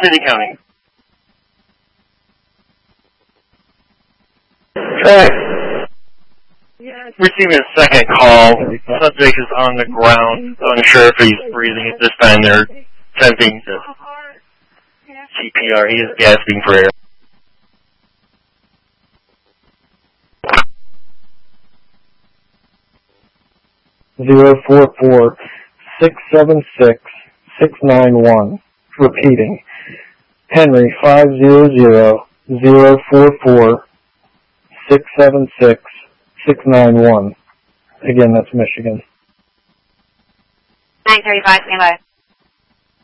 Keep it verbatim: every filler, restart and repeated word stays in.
City County. Hey. Receiving a second call. Subject is on the ground. Unsure if he's breathing at this time. They're attempting to C P R. He is gasping for air. Zero four four six seven six six nine one. Repeating. Henry five zero zero zero four four six seven six six nine one. Again, that's Michigan. nine thirty-five, stand by.